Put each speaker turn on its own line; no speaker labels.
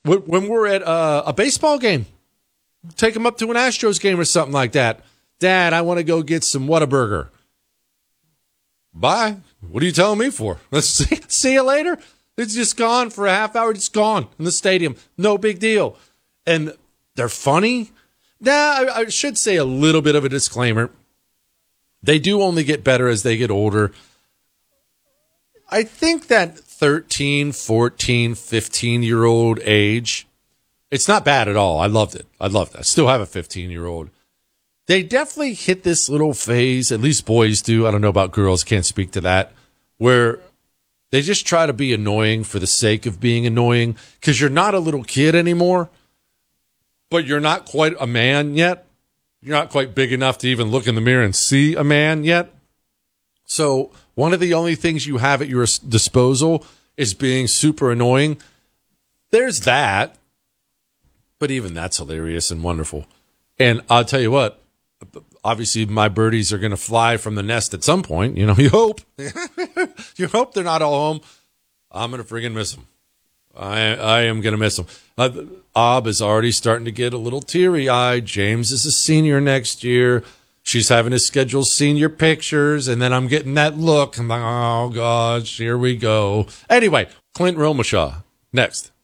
when we're at a baseball game, take them up to an Astros game or something like that. Dad, I want to go get some Whataburger. Bye. What are you telling me for? Let's see you later. It's just gone for a half hour. It's gone in the stadium. No big deal. And they're funny. Now, I should say a little bit of a disclaimer. They do only get better as they get older. I think that 13, 14, 15-year-old age, it's not bad at all. I loved it. I still have a 15-year-old. They definitely hit this little phase, at least boys do. I don't know about girls, can't speak to that, where they just try to be annoying for the sake of being annoying because you're not a little kid anymore, but you're not quite a man yet. You're not quite big enough to even look in the mirror and see a man yet. So one of the only things you have at your disposal is being super annoying. There's that, but even that's hilarious and wonderful. And I'll tell you what, obviously my birdies are going to fly from the nest at some point. You know, you hope. You hope they're not all home. I'm going to friggin' miss them. I am going to miss them. Ob is already starting to get a little teary-eyed. James is a senior next year. She's having to schedule senior pictures, and then I'm getting that look. I'm like, oh, gosh, here we go. Anyway, Clint Romeshaw, next.